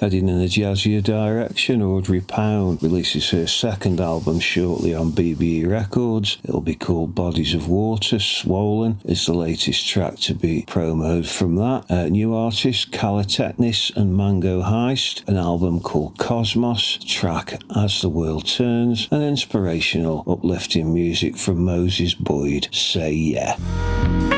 Heading in a jazzier direction, Audrey Pound releases her second album shortly on BBE Records. It'll be called Bodies of Water. Swollen is the latest track to be promoted from that. New artists Kala Technis and Mango Heist, an album called Cosmos, track As the World Turns, and inspirational uplifting music from Moses Boyd, Say Yeah.